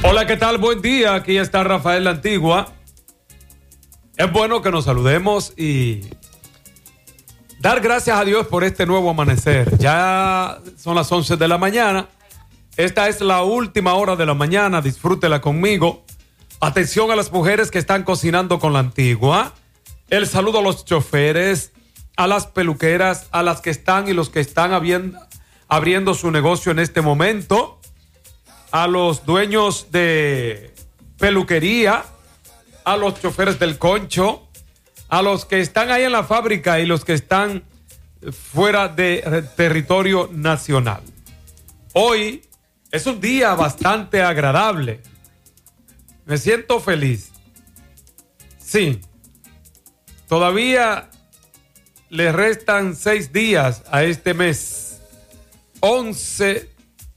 Hola, ¿qué tal? Buen día. Aquí está Rafael La Antigua. Es bueno que nos saludemos y dar gracias a Dios por este nuevo amanecer. Ya son las 11 de la mañana. Esta es la última hora de la mañana. Disfrútela conmigo. Atención a las mujeres que están cocinando con La Antigua. El saludo a los choferes, a las peluqueras, a las que están y los que están abriendo su negocio en este momento, a los dueños de peluquería, a los choferes del concho, a los que están ahí en la fábrica y los que están fuera de territorio nacional. Hoy es un día bastante agradable. Me siento feliz. Sí. Todavía le restan 6 días a este mes. 11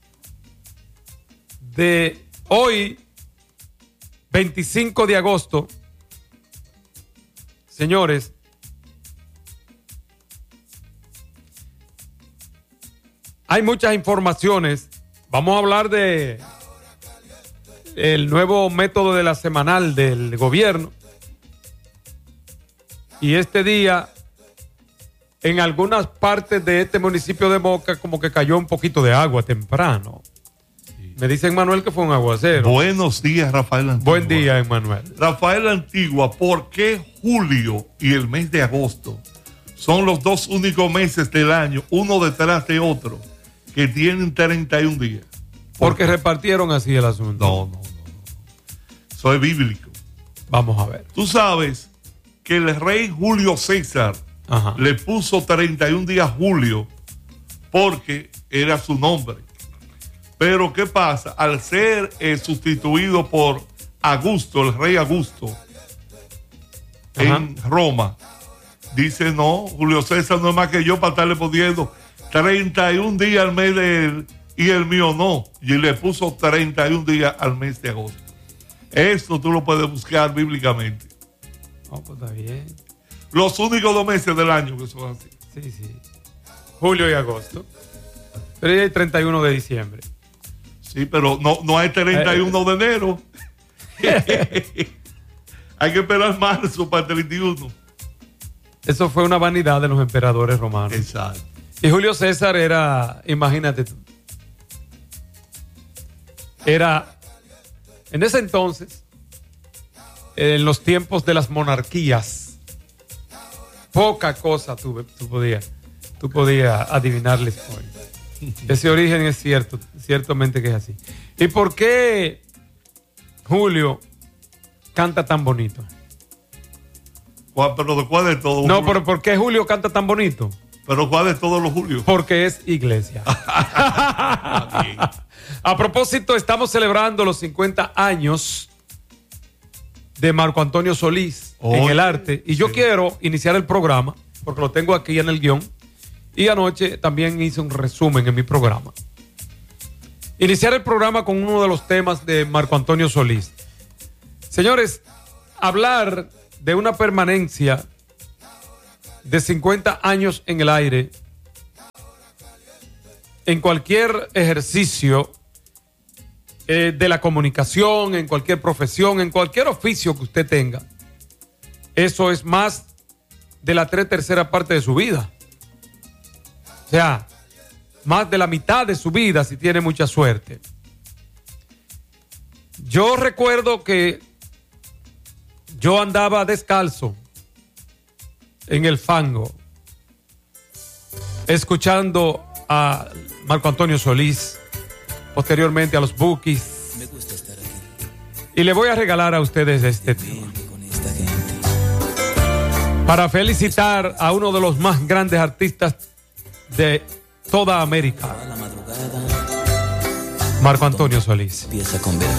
de hoy, 25 de agosto. Señores, hay muchas informaciones. Vamos a hablar de el nuevo método de la semanal del gobierno. Y este día, en algunas partes de este municipio de Moca, como que cayó un poquito de agua temprano. Sí. Me dicen, Manuel, que fue un aguacero. Buenos días, Rafael Antigua. Buen día, Emanuel. Rafael Antigua, ¿por qué julio y el mes de agosto son los dos únicos meses del año, uno detrás de otro, que tienen 31 días? Porque repartieron así el asunto. No. Eso es bíblico. Vamos a ver. Tú sabes que el rey Julio César le puso 31 días Julio porque era su nombre. Pero ¿qué pasa? Al ser sustituido por Augusto, el rey Augusto, en Roma, dice, no, Julio César no es más que yo para estarle poniendo 31 días al mes de él y el mío no. Y le puso 31 días al mes de agosto. Esto tú lo puedes buscar bíblicamente. No, pues está bien. Los únicos 2 meses del año que son así. Sí. Julio y agosto. Pero ya hay 31 de diciembre. Sí, pero no hay 31 de enero. Hay que esperar marzo para el 31. Eso fue una vanidad de los emperadores romanos. Exacto. Y Julio César era, imagínate tú, era, en ese entonces, en los tiempos de las monarquías, poca cosa tú podías adivinarles hoy. Ese origen es cierto, ciertamente que es así. ¿Y por qué Julio canta tan bonito? ¿Pero de cuál de todos? No, pero ¿por qué Julio canta tan bonito? ¿Pero cuál de todos los Julios? Porque es iglesia. A propósito, estamos celebrando los 50 años de Marco Antonio Solís en el arte. Y yo quiero iniciar el programa, porque lo tengo aquí en el guión. Y anoche también hice un resumen en mi programa. Iniciar el programa con uno de los temas de Marco Antonio Solís. Señores, hablar de una permanencia de 50 años en el aire, en cualquier ejercicio de la comunicación, en cualquier profesión, en cualquier oficio que usted tenga, eso es más de la 3/3 parte de su vida. O sea, más de la mitad de su vida si tiene mucha suerte. Yo recuerdo que yo andaba descalzo en el fango, escuchando a Marco Antonio Solís, posteriormente a los Bukis. Me gusta estar aquí. Y le voy a regalar a ustedes este tema para felicitar a uno de los más grandes artistas de toda América, Marco Antonio Solís. Empieza con ver.